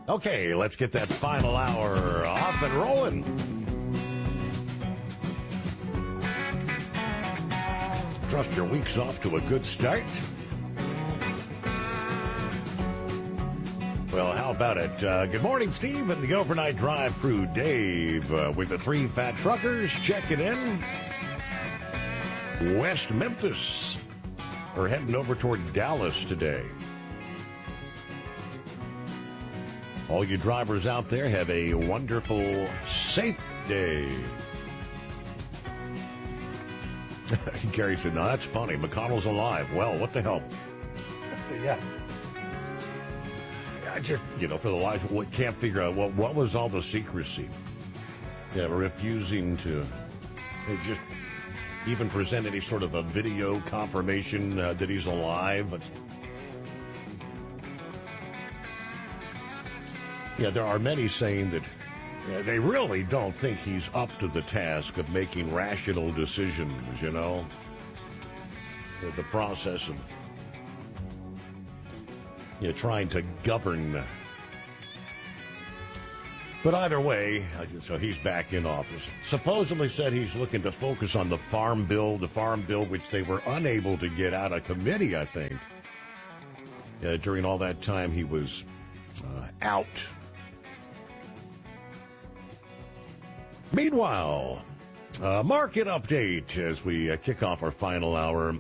Okay, let's get that final hour off and rolling. Trust your week's off to a good start. Well, how about it? Good morning, Steve, and the overnight drive crew, Dave, with the three fat truckers checking in. West Memphis. We're heading over toward Dallas today. All you drivers out there, have a wonderful, safe day. Gary said, no, that's funny. McConnell's alive. Well, what the hell? Yeah. I just, for the life, can't figure out what was all the secrecy. Yeah, refusing to just even present any sort of a video confirmation that he's alive. Yeah, there are many saying that they really don't think he's up to the task of making rational decisions, The process of trying to govern. But either way, so he's back in office. Supposedly said he's looking to focus on the farm bill which they were unable to get out of committee, I think. During all that time he was out. Meanwhile, market update as we kick off our final hour.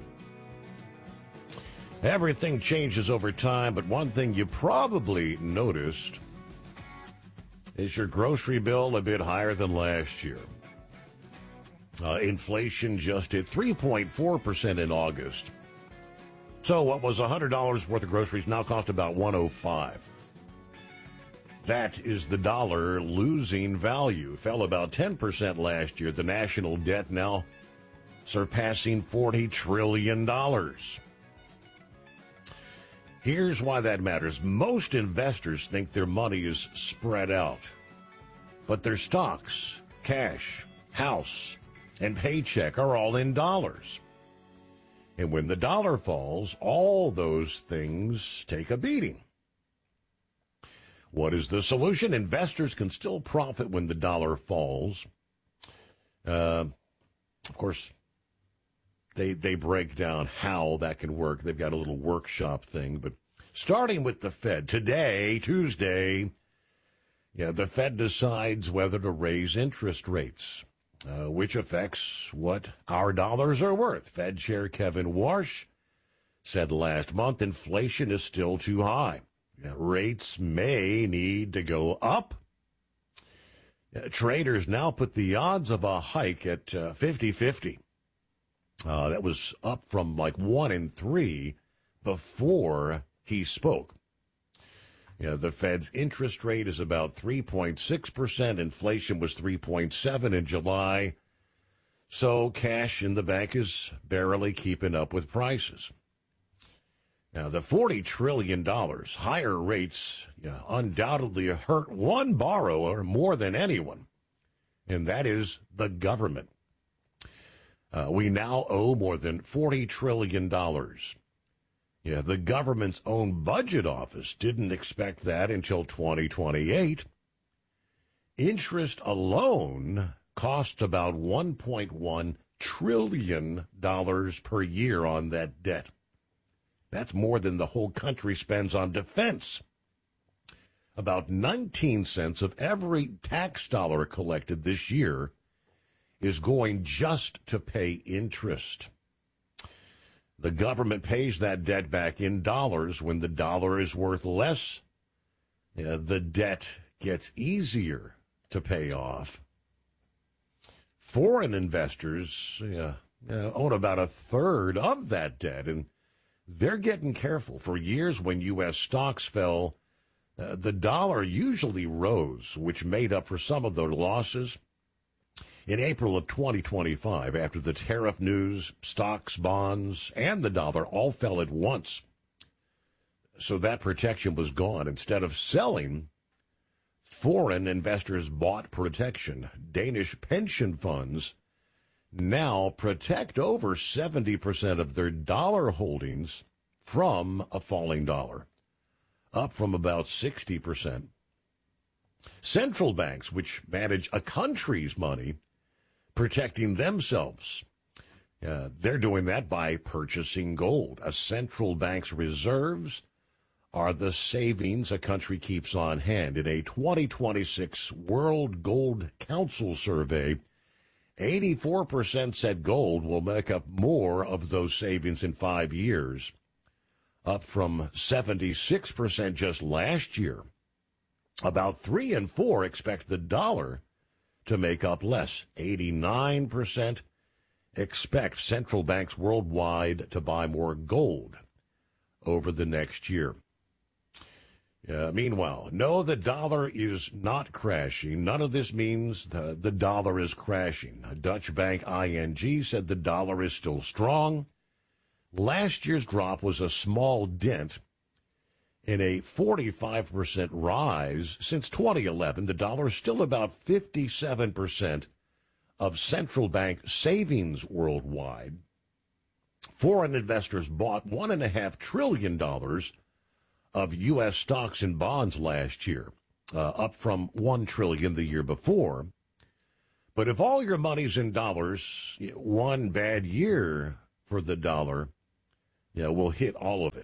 Everything changes over time, but one thing you probably noticed is your grocery bill a bit higher than last year. Inflation just hit 3.4% in August. So what was $100 worth of groceries now cost about $105. That is the dollar losing value. Fell about 10% last year. The national debt now surpassing $40 trillion. Here's why that matters. Most investors think their money is spread out, but their stocks, cash, house, and paycheck are all in dollars. And when the dollar falls, all those things take a beating. What is the solution? Investors can still profit when the dollar falls. Of course, they break down how that can work. They've got a little workshop thing. But starting with the Fed, today, Tuesday, the Fed decides whether to raise interest rates, which affects what our dollars are worth. Fed Chair Kevin Warsh said last month inflation is still too high. Rates may need to go up. Traders now put the odds of a hike at 50-50. That was up from like 1 in 3 before he spoke. The Fed's interest rate is about 3.6%. Inflation was 3.7 in July. So cash in the bank is barely keeping up with prices. Now, the $40 trillion, higher rates undoubtedly hurt one borrower more than anyone, and that is the government. We now owe more than $40 trillion. The government's own budget office didn't expect that until 2028. Interest alone costs about $1.1 trillion per year on that debt. That's more than the whole country spends on defense. About 19 cents of every tax dollar collected this year is going just to pay interest. The government pays that debt back in dollars. When the dollar is worth less, the debt gets easier to pay off. Foreign investors own about a third of that debt, and they're getting careful. For years, when U.S. stocks fell, the dollar usually rose, which made up for some of their losses. In April of 2025, after the tariff news, stocks, bonds, and the dollar all fell at once. So that protection was gone. Instead of selling, foreign investors bought protection. Danish pension funds now protect over 70% of their dollar holdings from a falling dollar, up from about 60% Central banks, which manage a country's money, protecting themselves. They're doing that by purchasing gold. A central bank's reserves are the savings a country keeps on hand. In a 2026 World Gold Council survey, 84% said gold will make up more of those savings in 5 years, up from 76% just last year. About 3 in 4 expect the dollar to make up less. 89% expect central banks worldwide to buy more gold over the next year. Meanwhile, no, the dollar is not crashing. None of this means the dollar is crashing. Dutch bank ING said the dollar is still strong. Last year's drop was a small dent in a 45% rise since 2011. The dollar is still about 57% of central bank savings worldwide. Foreign investors bought $1.5 trillion of U.S. stocks and bonds last year, up from $1 trillion the year before. But if all your money's in dollars, one bad year for the dollar will hit all of it.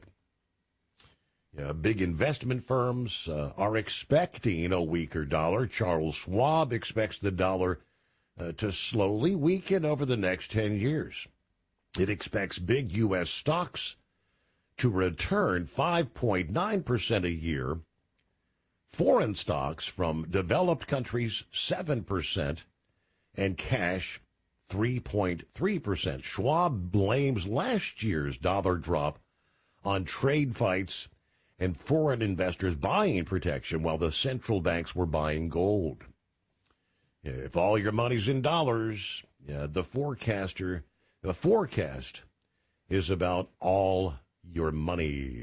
Big investment firms are expecting a weaker dollar. Charles Schwab expects the dollar to slowly weaken over the next 10 years. It expects big U.S. stocks to return 5.9% a year, foreign stocks from developed countries 7%, and cash 3.3%. Schwab blames last year's dollar drop on trade fights and foreign investors buying protection while the central banks were buying gold. If all your money's in dollars, the forecast is about all your money.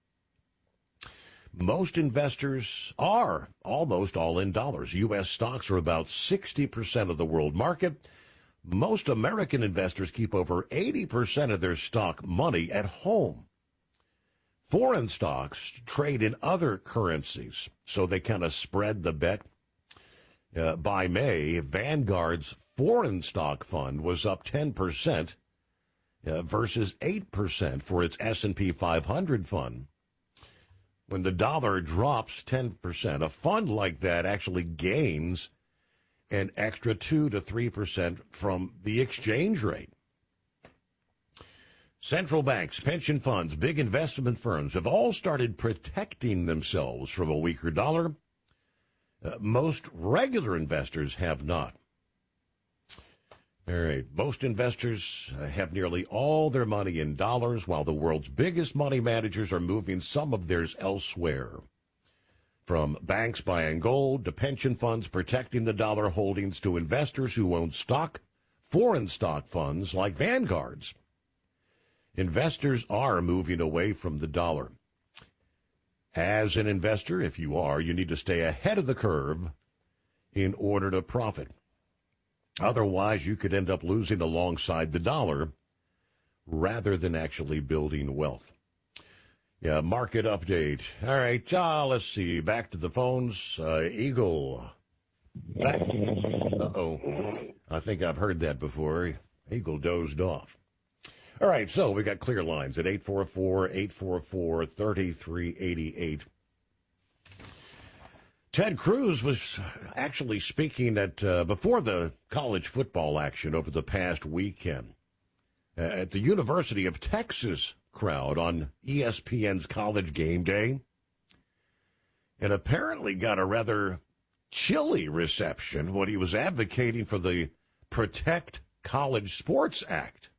Most investors are almost all in dollars. U.S. stocks are about 60% of the world market. Most American investors keep over 80% of their stock money at home. Foreign stocks trade in other currencies, so they kind of spread the bet. By May, Vanguard's foreign stock fund was up 10%. Versus 8% for its S&P 500 fund. When the dollar drops 10%, a fund like that actually gains an extra 2 to 3% from the exchange rate. Central banks, pension funds, big investment firms have all started protecting themselves from a weaker dollar. Most regular investors have not. All right. Most investors have nearly all their money in dollars, while the world's biggest money managers are moving some of theirs elsewhere. From banks buying gold to pension funds protecting the dollar holdings to investors who own foreign stock funds like Vanguard's. Investors are moving away from the dollar. As an investor, if you are, you need to stay ahead of the curve in order to profit. Otherwise, you could end up losing alongside the dollar rather than actually building wealth. Market update. All right, let's see. Back to the phones. Eagle. Uh-oh. I think I've heard that before. Eagle dozed off. All right, so we got clear lines at 844-844-3388. Ted Cruz was actually speaking at before the college football action over the past weekend at the University of Texas crowd on ESPN's College Game Day, and apparently got a rather chilly reception when he was advocating for the Protect College Sports Act.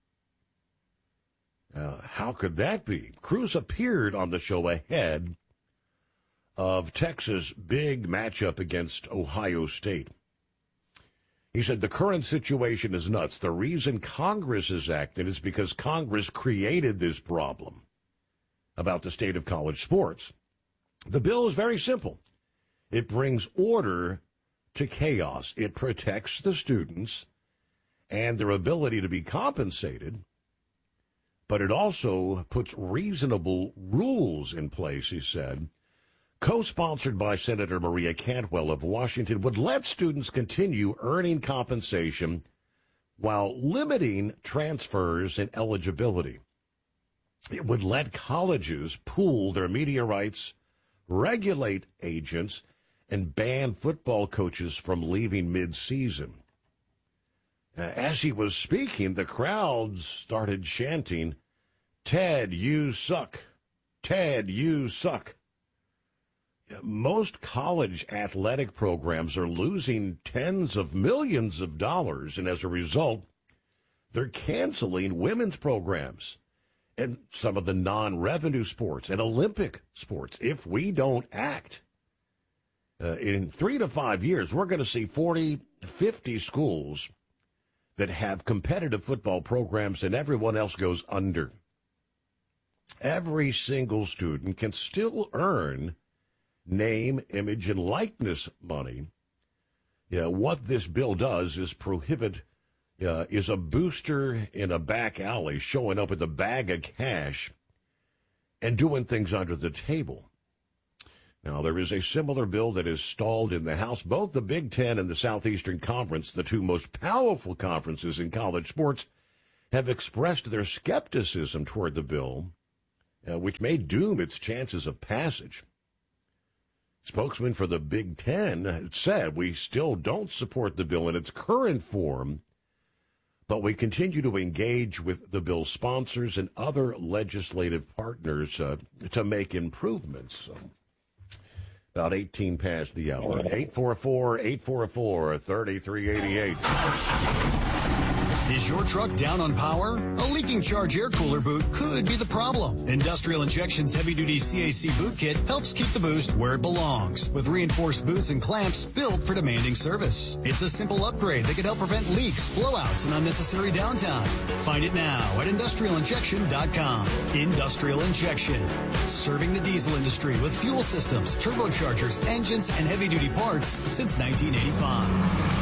How could that be? Cruz appeared on the show ahead of Texas' big matchup against Ohio State. He said the current situation is nuts. The reason Congress is acting is because Congress created this problem about the state of college sports. The bill is very simple. It brings order to chaos. It protects the students and their ability to be compensated, but it also puts reasonable rules in place, he said, co-sponsored by Senator Maria Cantwell of Washington, would let students continue earning compensation while limiting transfers and eligibility. It would let colleges pool their media rights, regulate agents, and ban football coaches from leaving mid-season. As he was speaking, the crowd started chanting, "Ted, you suck. Ted, you suck." Most college athletic programs are losing tens of millions of dollars, and as a result, they're canceling women's programs and some of the non-revenue sports and Olympic sports if we don't act. In 3 to 5 years, we're going to see 40, 50 schools that have competitive football programs and everyone else goes under. Every single student can still earn name, image, and likeness money. What this bill does is prohibit is a booster in a back alley showing up with a bag of cash and doing things under the table. Now, there is a similar bill that is stalled in the House. Both the Big Ten and the Southeastern Conference, the two most powerful conferences in college sports, have expressed their skepticism toward the bill, which may doom its chances of passage. Spokesman for the Big Ten said, "We still don't support the bill in its current form, but we continue to engage with the bill's sponsors and other legislative partners to make improvements." So, about 18 past the hour. 844-844-3388. Is your truck down on power? A leaking charge air cooler boot could be the problem. Industrial Injection's heavy-duty CAC boot kit helps keep the boost where it belongs, with reinforced boots and clamps built for demanding service. It's a simple upgrade that can help prevent leaks, blowouts, and unnecessary downtime. Find it now at industrialinjection.com. Industrial Injection, serving the diesel industry with fuel systems, turbochargers, engines, and heavy-duty parts since 1985.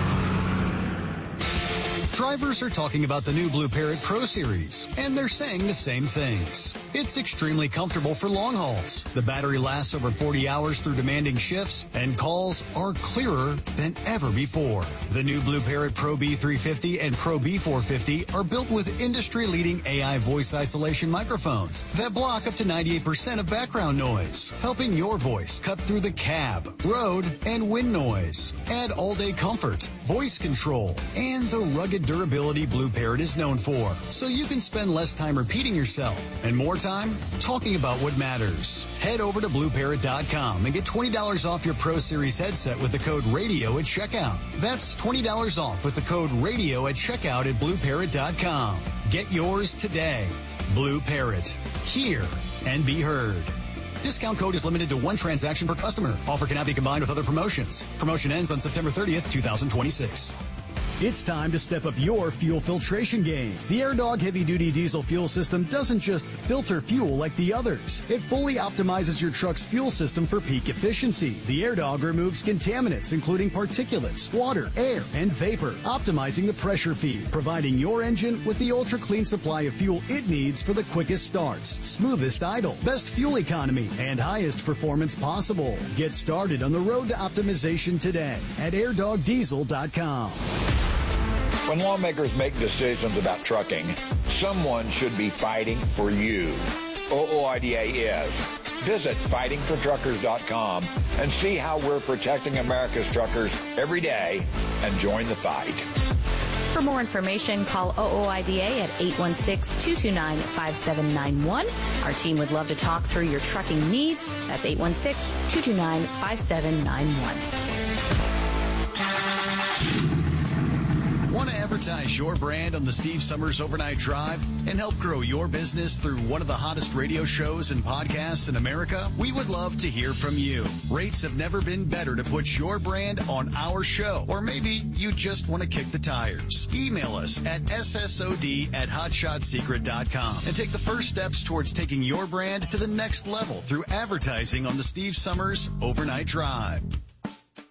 Drivers are talking about the new Blue Parrot Pro Series, and they're saying the same things. It's extremely comfortable for long hauls. The battery lasts over 40 hours through demanding shifts, and calls are clearer than ever before. The new Blue Parrot Pro B350 and Pro B450 are built with industry-leading AI voice isolation microphones that block up to 98% of background noise, helping your voice cut through the cab, road, and wind noise. Add all-day comfort, voice control, and the rugged durability Blue Parrot is known for, so you can spend less time repeating yourself and more time talking about what matters. Head over to BlueParrot.com and get $20 off your Pro Series headset with the code RADIO at checkout. That's $20 off with the code RADIO at checkout at BlueParrot.com. Get yours today. Blue Parrot. Hear and be heard. Discount code is limited to one transaction per customer. Offer cannot be combined with other promotions. Promotion ends on September 30th, 2026. It's time to step up your fuel filtration game. The AirDog heavy-duty diesel fuel system doesn't just filter fuel like the others. It fully optimizes your truck's fuel system for peak efficiency. The AirDog removes contaminants, including particulates, water, air, and vapor, optimizing the pressure feed, providing your engine with the ultra-clean supply of fuel it needs for the quickest starts, smoothest idle, best fuel economy, and highest performance possible. Get started on the road to optimization today at airdogdiesel.com. When lawmakers make decisions about trucking, someone should be fighting for you. OOIDA is. Visit fightingfortruckers.com and see how we're protecting America's truckers every day and join the fight. For more information, call OOIDA at 816-229-5791. Our team would love to talk through your trucking needs. That's 816-229-5791. Want to advertise your brand on the Steve Summers Overnight Drive and help grow your business through one of the hottest radio shows and podcasts in America? We would love to hear from you. Rates have never been better to put your brand on our show. Or maybe you just want to kick the tires. Email us at ssod@hotshotsecret.com and take the first steps towards taking your brand to the next level through advertising on the Steve Summers Overnight Drive.